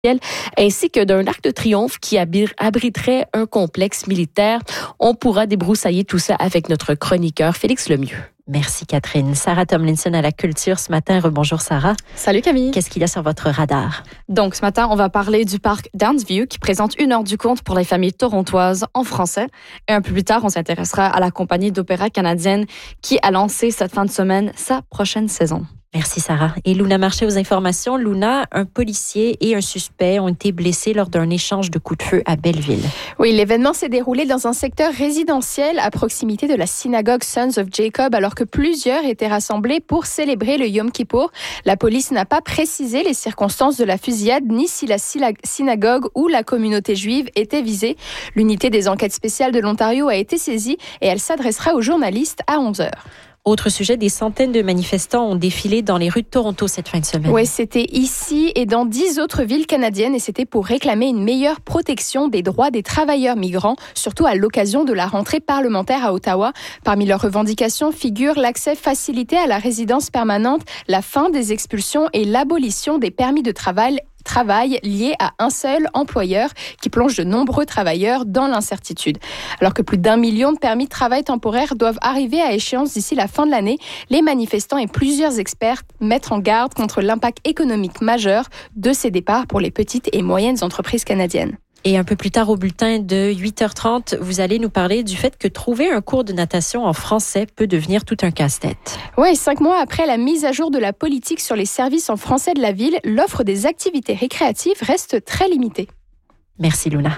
ainsi que d'un arc de triomphe qui abriterait un complexe militaire. On pourra débroussailler tout ça avec notre chroniqueur Félix Lemieux. Merci Catherine. Sarah Tomlinson à la culture ce matin. Rebonjour Sarah. Salut Camille. Qu'est-ce qu'il y a sur votre radar? Donc ce matin, on va parler du parc Downsview qui présente 1 heure du conte pour les familles torontoises en français. Et un peu plus tard, on s'intéressera à la compagnie d'opéra canadienne qui a lancé cette fin de semaine sa prochaine saison. Merci Sarah. Et Luna Marché aux informations. Luna, un policier et un suspect ont été blessés lors d'un échange de coups de feu à Belleville. Oui, l'événement s'est déroulé dans un secteur résidentiel à proximité de la synagogue Sons of Jacob alors que plusieurs étaient rassemblés pour célébrer le Yom Kippour. La police n'a pas précisé les circonstances de la fusillade ni si la synagogue ou la communauté juive étaient visées. L'unité des enquêtes spéciales de l'Ontario a été saisie et elle s'adressera aux journalistes à 11h. Autre sujet, des centaines de manifestants ont défilé dans les rues de Toronto cette fin de semaine. Oui, c'était ici et dans 10 autres villes canadiennes et c'était pour réclamer une meilleure protection des droits des travailleurs migrants, surtout à l'occasion de la rentrée parlementaire à Ottawa. Parmi leurs revendications figurent l'accès facilité à la résidence permanente, la fin des expulsions et l'abolition des permis de travail liés à un seul employeur qui plonge de nombreux travailleurs dans l'incertitude. Alors que plus d'1 million de permis de travail temporaires doivent arriver à échéance d'ici la fin de l'année, les manifestants et plusieurs experts mettent en garde contre l'impact économique majeur de ces départs pour les petites et moyennes entreprises canadiennes. Et un peu plus tard au bulletin de 8h30, vous allez nous parler du fait que trouver un cours de natation en français peut devenir tout un casse-tête. Oui, 5 mois après la mise à jour de la politique sur les services en français de la ville, l'offre des activités récréatives reste très limitée. Merci Luna.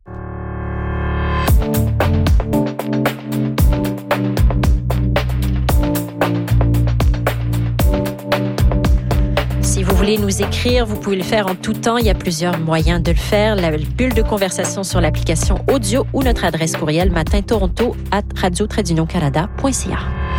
Si vous voulez nous écrire, vous pouvez le faire en tout temps. Il y a plusieurs moyens de le faire. La bulle de conversation sur l'application audio ou notre adresse courriel matintoronto@radio-canada.ca.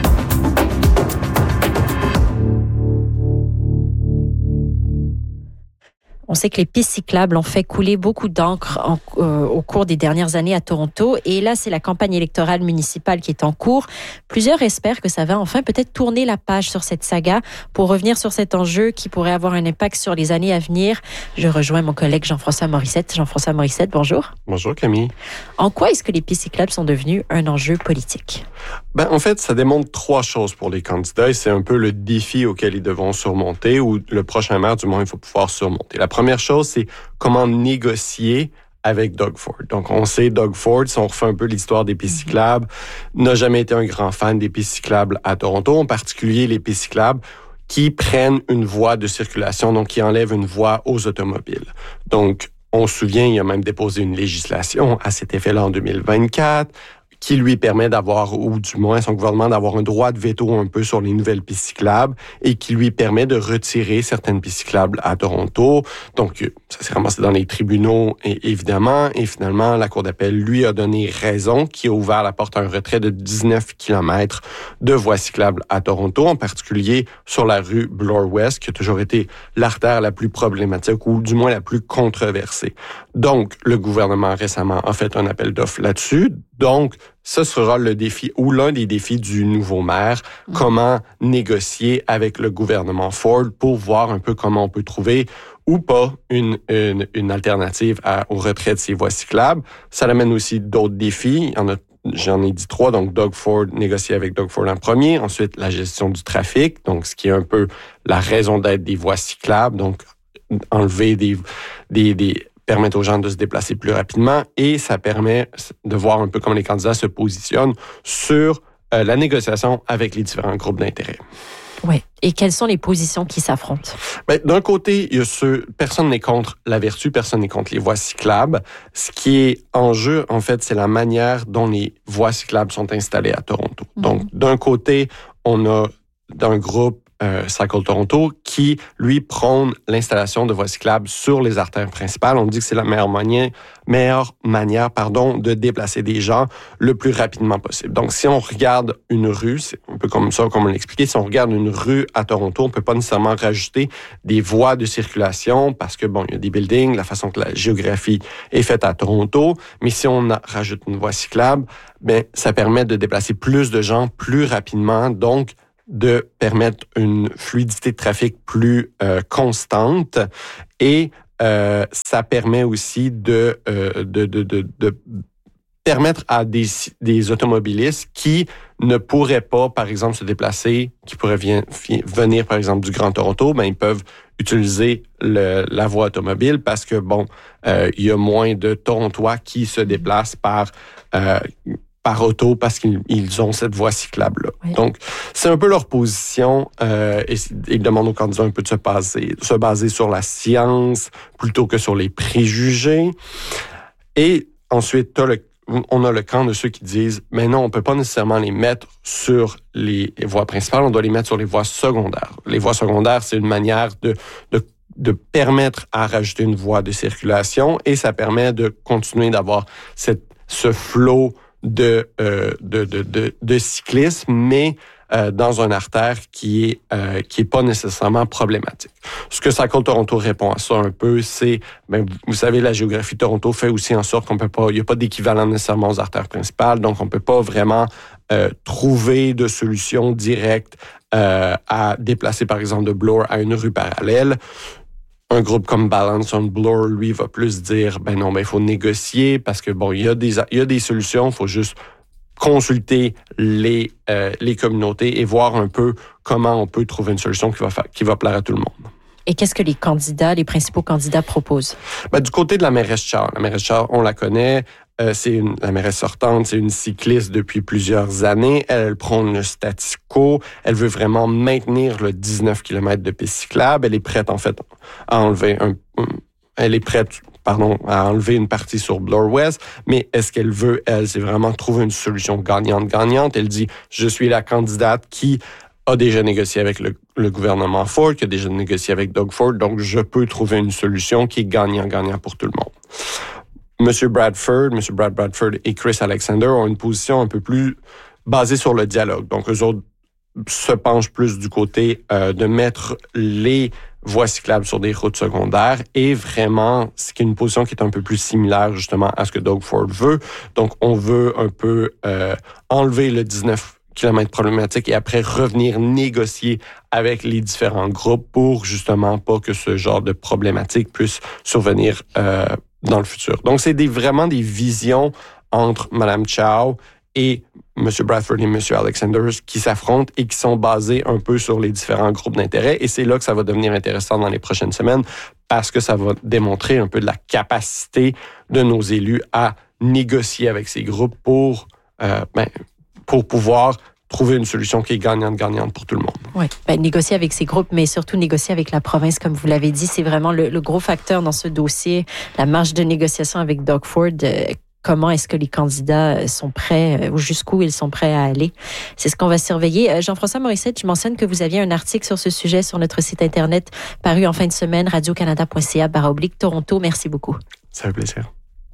On sait que les pistes cyclables ont fait couler beaucoup d'encre au cours des dernières années à Toronto. Et là, c'est la campagne électorale municipale qui est en cours. Plusieurs espèrent que ça va enfin peut-être tourner la page sur cette saga pour revenir sur cet enjeu qui pourrait avoir un impact sur les années à venir. Je rejoins mon collègue Jean-François Morissette. Jean-François Morissette, bonjour. Bonjour Camille. En quoi est-ce que les pistes cyclables sont devenues un enjeu politique? En fait, ça démontre 3 choses pour les candidats et c'est un peu le défi auquel ils devront surmonter ou le prochain maire, du moins, il faut pouvoir surmonter. La première chose, c'est comment négocier avec Doug Ford. Donc, on sait, Doug Ford, si on refait un peu l'histoire des pistes cyclables, n'a jamais été un grand fan des pistes cyclables à Toronto, en particulier les pistes cyclables qui prennent une voie de circulation, donc qui enlèvent une voie aux automobiles. Donc, on se souvient, il a même déposé une législation à cet effet-là en 2024, qui lui permet d'avoir, ou du moins son gouvernement, d'avoir un droit de veto un peu sur les nouvelles pistes cyclables et qui lui permet de retirer certaines pistes cyclables à Toronto. Donc, ça s'est ramassé dans les tribunaux, évidemment, et finalement, la Cour d'appel lui a donné raison, qui a ouvert la porte à un retrait de 19 km de voies cyclables à Toronto, en particulier sur la rue Bloor-West, qui a toujours été l'artère la plus problématique, ou du moins la plus controversée. Donc, le gouvernement récemment a fait un appel d'offres là-dessus. Donc, ce sera le défi ou l'un des défis du nouveau maire, comment négocier avec le gouvernement Ford pour voir un peu comment on peut trouver ou pas une alternative au retrait de ces voies cyclables. Ça amène aussi d'autres défis. J'en ai dit 3, donc Doug Ford, négocier avec Doug Ford en premier. Ensuite, la gestion du trafic, donc ce qui est un peu la raison d'être des voies cyclables, donc enlever permettre aux gens de se déplacer plus rapidement et ça permet de voir un peu comment les candidats se positionnent sur la négociation avec les différents groupes d'intérêt. Oui. Et quelles sont les positions qui s'affrontent? D'un côté, il y a personne n'est contre la vertu, personne n'est contre les voies cyclables. Ce qui est en jeu, en fait, c'est la manière dont les voies cyclables sont installées à Toronto. Donc, d'un côté, on a d'un groupe Cycle Toronto, qui, lui, prône l'installation de voies cyclables sur les artères principales. On dit que c'est la meilleure manière de déplacer des gens le plus rapidement possible. Donc, si on regarde une rue, c'est un peu comme ça, comme on l'expliquait, si on regarde une rue à Toronto, on peut pas nécessairement rajouter des voies de circulation parce que, il y a des buildings, la façon que la géographie est faite à Toronto, mais si on rajoute une voie cyclable, ça permet de déplacer plus de gens plus rapidement, donc de permettre une fluidité de trafic plus constante et ça permet aussi de permettre à des automobilistes qui ne pourraient pas, par exemple, se déplacer, qui pourraient venir, par exemple, du Grand Toronto, ben ils peuvent utiliser la voie automobile parce que, il y a moins de Torontois qui se déplacent par auto parce qu'ils ont cette voie cyclable-là. Oui. Donc, c'est un peu leur position et ils demandent aux candidats un peu de se baser sur la science plutôt que sur les préjugés. Et ensuite, on a le camp de ceux qui disent « Mais non, on ne peut pas nécessairement les mettre sur les voies principales, on doit les mettre sur les voies secondaires. » Les voies secondaires, c'est une manière de permettre à rajouter une voie de circulation et ça permet de continuer d'avoir ce flot de cyclisme, mais dans une artère qui est pas nécessairement problématique. Ce que Cycle Toronto répond à ça un peu, c'est, vous savez, la géographie de Toronto fait aussi en sorte il n'y a pas d'équivalent nécessairement aux artères principales, donc on peut pas vraiment trouver de solution directe à déplacer, par exemple, de Bloor à une rue parallèle. Un groupe comme Balance on Bloor, lui, va plus dire, il faut négocier parce que, il y a des solutions, il faut juste consulter les communautés et voir un peu comment on peut trouver une solution qui va plaire à tout le monde. Et qu'est-ce que les principaux candidats proposent? Du côté de la mairesse Charles, on la connaît, la mairesse sortante, c'est une cycliste depuis plusieurs années. Elle prône le statu quo. Elle veut vraiment maintenir le 19 km de piste cyclable. Elle est prête, en fait, à enlever à enlever une partie sur Bloor West, mais est-ce qu'elle veut, c'est vraiment trouver une solution gagnante-gagnante. Elle dit, je suis la candidate qui a déjà négocié avec le gouvernement Ford, qui a déjà négocié avec Doug Ford, donc je peux trouver une solution qui est gagnant-gagnant pour tout le monde. M. Brad Bradford et Chris Alexander ont une position un peu plus basée sur le dialogue. Donc, eux autres se penchent plus du côté de mettre les voies cyclables sur des routes secondaires et vraiment, c'est une position qui est un peu plus similaire justement à ce que Doug Ford veut. Donc, on veut un peu enlever le 19 km problématique et après revenir négocier avec les différents groupes pour justement pas que ce genre de problématique puisse survenir dans le futur. Donc, c'est vraiment des visions entre Mme Chow et M. Bradford et M. Alexander qui s'affrontent et qui sont basés un peu sur les différents groupes d'intérêt. Et c'est là que ça va devenir intéressant dans les prochaines semaines parce que ça va démontrer un peu de la capacité de nos élus à négocier avec ces groupes pour pouvoir trouver une solution qui est gagnante-gagnante pour tout le monde. Oui, négocier avec ces groupes, mais surtout négocier avec la province, comme vous l'avez dit, c'est vraiment le gros facteur dans ce dossier, la marge de négociation avec Doug Ford. Comment est-ce que les candidats sont prêts, ou jusqu'où ils sont prêts à aller? C'est ce qu'on va surveiller. Jean-François Morissette, je mentionne que vous aviez un article sur ce sujet sur notre site Internet paru en fin de semaine, radiocanada.ca/Toronto. Merci beaucoup. Ça fait plaisir.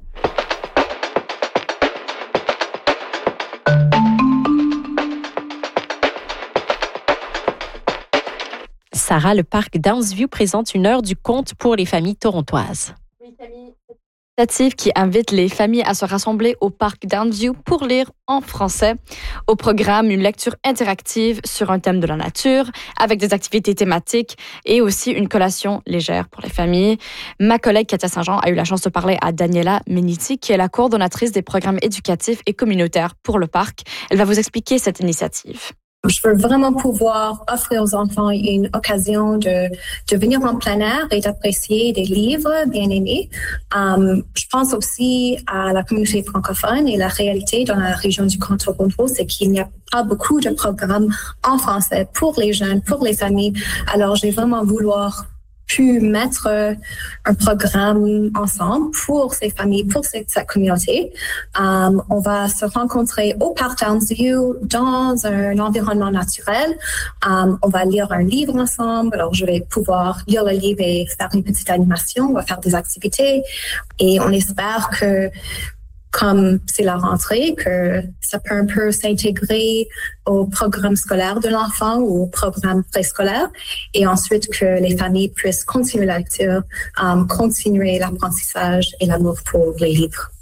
Sarah, le parc Downsview présente une heure du conte pour les familles torontoises. Oui, Camille. Initiative qui invite les familles à se rassembler au parc Downsview pour lire en français. Au programme, une lecture interactive sur un thème de la nature avec des activités thématiques et aussi une collation légère pour les familles. Ma collègue Katia Saint-Jean a eu la chance de parler à Daniela Meniti, qui est la coordonnatrice des programmes éducatifs et communautaires pour le parc. Elle va vous expliquer cette initiative. Je veux vraiment pouvoir offrir aux enfants une occasion de venir en plein air et d'apprécier des livres bien aimés. Je pense aussi à la communauté francophone et la réalité dans la région du Grand Toronto, c'est qu'il n'y a pas beaucoup de programmes en français pour les jeunes, pour les familles. Alors, j'ai vraiment vouloir pu mettre un programme ensemble pour ces familles, pour cette communauté. On va se rencontrer au Parc Downsview dans un environnement naturel. On va lire un livre ensemble. Alors, je vais pouvoir lire le livre et faire une petite animation. On va faire des activités et on espère que comme c'est la rentrée, que ça peut un peu s'intégrer au programme scolaire de l'enfant ou au programme préscolaire et ensuite que les familles puissent continuer la lecture, continuer l'apprentissage et l'amour pour les livres.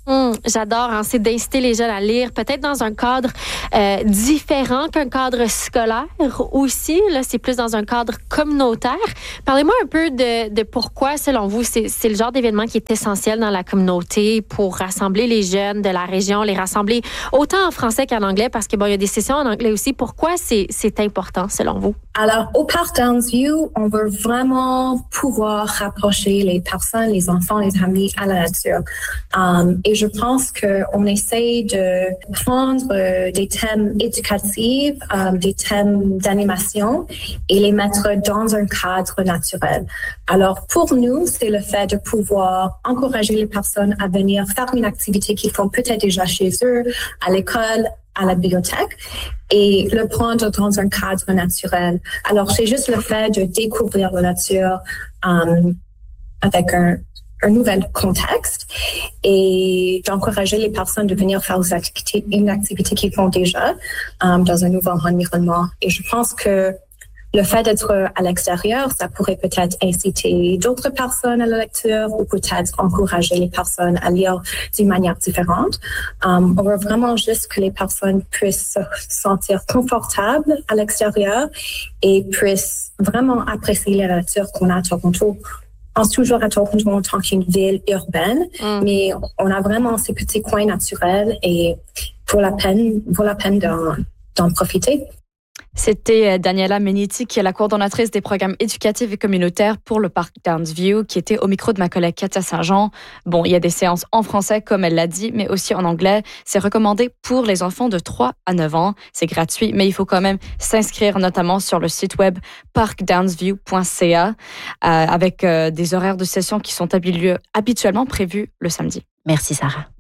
J'adore, c'est d'inciter les jeunes à lire, peut-être dans un cadre différent qu'un cadre scolaire aussi. Là, c'est plus dans un cadre communautaire. Parlez-moi un peu de pourquoi, selon vous, c'est le genre d'événement qui est essentiel dans la communauté pour rassembler les jeunes de la région, les rassembler autant en français qu'en anglais, parce que il y a des sessions en anglais aussi. Pourquoi c'est important, selon vous? Alors, au Parc Downsview, on veut vraiment pouvoir rapprocher les personnes, les enfants, les amis à la nature. Et je pense qu'on essaye de prendre des thèmes éducatifs, des thèmes d'animation et les mettre dans un cadre naturel. Alors, pour nous, c'est le fait de pouvoir encourager les personnes à venir faire une activité qu'ils font peut-être déjà chez eux, à l'école, à la bibliothèque, et le prendre dans un cadre naturel. Alors, c'est juste le fait de découvrir la nature avec un nouvel contexte et d'encourager les personnes de venir faire une activité qu'ils font déjà dans un nouveau environnement. Et je pense que le fait d'être à l'extérieur, ça pourrait peut-être inciter d'autres personnes à la lecture ou peut-être encourager les personnes à lire d'une manière différente. On veut vraiment juste que les personnes puissent se sentir confortables à l'extérieur et puissent vraiment apprécier la nature qu'on a à Toronto. On pense toujours à Toronto en tant qu'une ville urbaine, mais on a vraiment ces petits coins naturels et vaut la peine d'en profiter. C'était Daniela Meniti, qui est la coordonnatrice des programmes éducatifs et communautaires pour le Parc Downsview, qui était au micro de ma collègue Katia Saint-Jean. Bon, il y a des séances en français, comme elle l'a dit, mais aussi en anglais. C'est recommandé pour les enfants de 3 à 9 ans. C'est gratuit, mais il faut quand même s'inscrire, notamment sur le site web parkdownsview.ca, avec des horaires de session qui sont habituellement prévus le samedi. Merci, Sarah.